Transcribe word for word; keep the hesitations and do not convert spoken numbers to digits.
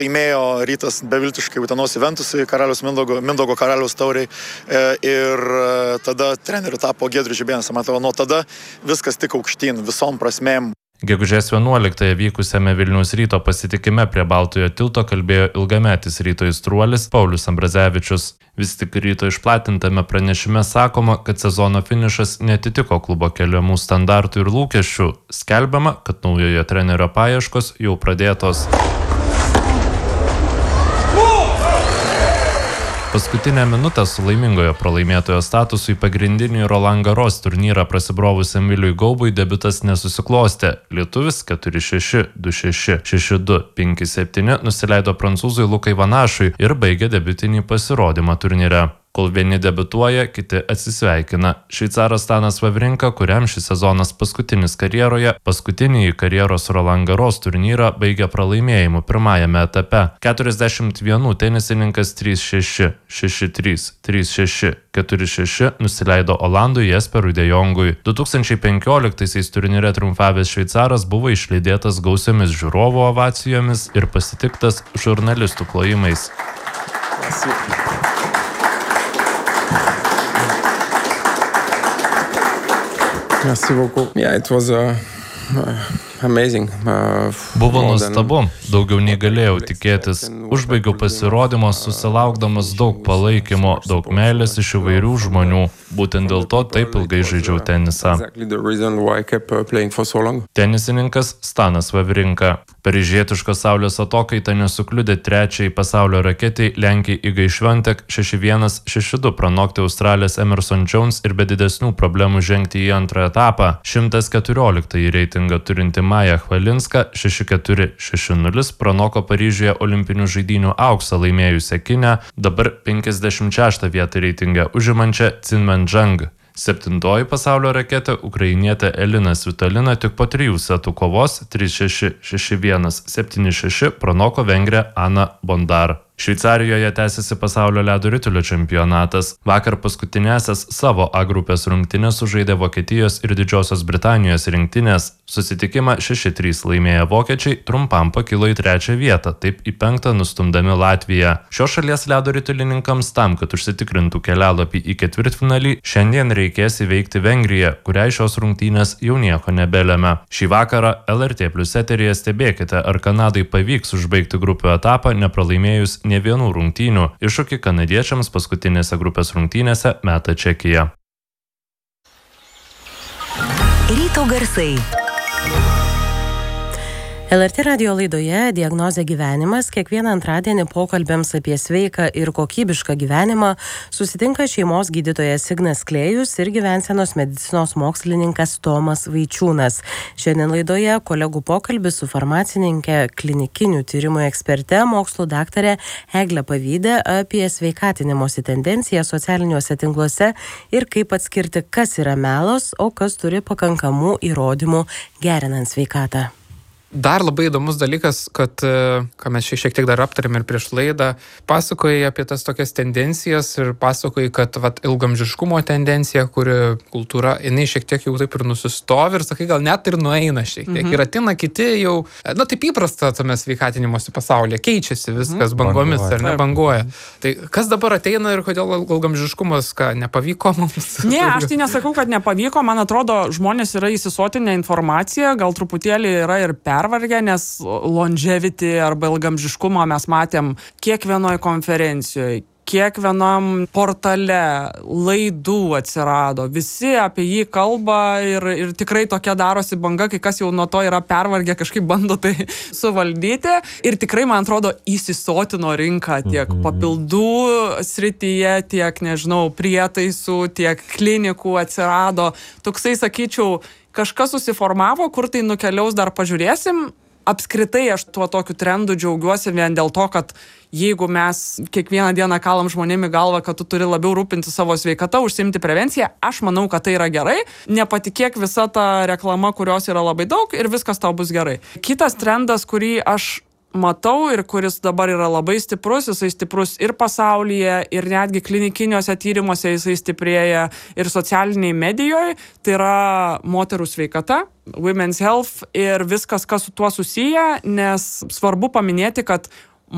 Laimėjo Rytas beviltiškai Utenos Juventusui, karaliaus Mindaugo, Mindaugo karaliaus tauriai ir tada treneriu tapo Giedrius Žibėnas. Man atrodo, nuo tada viskas tik aukštyn, visom prasmėm. Gegužės vienuoliktąją vykusiame Vilniaus Ryto pasitikime prie Baltojo tilto kalbėjo ilgametis Ryto aistruolis Paulius Ambrazevičius. Vis tik Ryto išplatintame pranešime sakoma, kad sezono finišas neatitiko klubo keliamų standartų ir lūkesčių. Skelbiama, kad naujojo trenerio paieškos jau pradėtos. Paskutinę minutę su laimingojo pralaimėtojo statusu į pagrindinį Roland Garros turnyrą prasibrovusiam Viliui Gaubui debiutas nesusiklostė. Lietuvis keturi šeši, du šeši, šeši du, penki septyni nusileido prancūzui Lukai Vanašui ir baigė debiutinį pasirodymą turnyre. Kol vieni debiutuoja, kiti atsisveikina. Šveicaras Stanas Wawrinka, kuriam šis sezonas paskutinis karjeroje, paskutinį karjeros Roland Garros turnyrą baigė pralaimėjimu pirmajame etape. keturiasdešimt vienerių tenisininkas trys šeši, šeši trys, trys šeši, keturi šeši nusileido Olandui Jesperui De Jongui. du tūkstančiai penkioliktaisiais turnyre triumfavęs šveicaras buvo išlydėtas gausiomis žiūrovų ovacijomis ir pasitiktas žurnalistų plojimais. Merci beaucoup. Yeah, it was uh, amazing. Uh, Buvo nuostabu, daugiau nei galėjau tikėtis. Užbaigiau pasirodymą susilaukdamas daug palaikymo, daug meilės iš įvairių žmonių. Būtent dėl to taip ilgai žaidžiau tenisą. Tenisininkas Stanas Wawrinka. Paryžietiško saulės atokaita nesukliudė trečiai pasaulio raketei Lenkijai Igai Šviontek šeši vienas šeši du pranokti Australės Emerson Jones ir be didesnių problemų žengti į antrą etapą. šimtas keturioliktąjį reitingą turinti Maja Chvalinska šeši keturi šeši nulis pranoko Paryžiuje olimpinių žaidynių auksą laimėjusią Kinę, dabar penkiasdešimt šeštą vietą reitingą užimančią Cinmen Zhang. Septintoji pasaulio raketė ukrainietė Elina Svitolina tik po trijų setų kovos trys šeši, šeši vienas, septyni šeši pranoko vengrę Ana Bondar. Šveicarijoje tęsiasi pasaulio ledo ritulio čempionatas. Vakar paskutinėsias savo A grupės rungtynes sužaidė Vokietijos ir Didžiosios Britanijos rinktinės. Susitikimą šeši trys laimėję vokiečiai trumpam pakilo į trečią vietą, taip į penktą nustumdami Latviją. Šios šalies ledo ritulininkams tam, kad užsitikrintų kelialapį į ketvirtfinalį, šiandien reikės įveikti Vengriją, kuriai šios rungtynės jau nieko nebelėmė. Šį vakarą L R T plus eteryje stebėkite, ar Kanadai pavyks užbaigti grupių etapą nepralaimėjus ne vienų rungtynių. Iššūkį kanadiečiams paskutinėse grupės rungtynėse meta Čekija. Ryto garsai. L R T radijo laidoje Diagnozė gyvenimas kiekvieną antradienį pokalbėms apie sveiką ir kokybišką gyvenimą susitinka šeimos gydytojas Ignas Klėjus ir gyvensenos medicinos mokslininkas Tomas Vaičiūnas. Šiandien laidoje kolegų pokalbis su farmacininkė, klinikinių tyrimų eksperte, mokslų daktarė Egle Pavydė apie sveikatinimosi tendenciją socialiniuose tinkluose ir kaip atskirti, kas yra melas, o kas turi pakankamų įrodymų gerinant sveikatą. Dar labai įdomus dalykas, kad, ką mes šiek tiek dar aptarėm ir prieš laidą, pasakojai apie tas tokias tendencijas ir pasakojai, kad vat, ilgamžiškumo tendencija, kuri kultūra, jinai šiek tiek jau taip ir nusistovi ir sakai, gal net ir nueina šiek tiek. Mhm. Ir atina kiti jau, na taip įprasta tame sveikatinimosi pasaulyje, keičiasi viskas mhm. bangomis banguoja. Ar nebanguoja. Tai kas dabar ateina ir kodėl ilgamžiškumas, ką nepavyko mums? Ne, aš tai nesakau, kad nepavyko, man atrodo, žmonės yra įsisotinę informaciją, gal truputėlį yra ir per pervargę, nes longevity arba ilgamžiškumą mes matėm kiekvienoje konferencijoje, kiekvienam portale laidų atsirado, visi apie jį kalba ir, ir tikrai tokia darosi banga, kai kas jau nuo to yra pervargę, kažkaip bando tai suvaldyti ir tikrai, man atrodo, įsisotino rinką tiek papildų srityje, tiek, nežinau, prietaisų, tiek klinikų atsirado. Toksai, sakyčiau, kažkas susiformavo, kur tai nukeliaus dar pažiūrėsim. Apskritai aš tuo tokiu trendu džiaugiuosi vien dėl to, kad jeigu mes kiekvieną dieną kalam žmonėmi galvą, kad tu turi labiau rūpinti savo sveikatą, užsiimti prevenciją, aš manau, kad tai yra gerai. Nepatikėk visa ta reklama, kurios yra labai daug ir viskas tau bus gerai. Kitas trendas, kurį aš matau ir kuris dabar yra labai stiprus, jisai stiprus ir pasaulyje, ir netgi klinikiniuose tyrimuose jisai stiprėja ir socialiniai medijoje, tai yra moterų sveikata, women's health ir viskas, kas su tuo susiję, nes svarbu paminėti, kad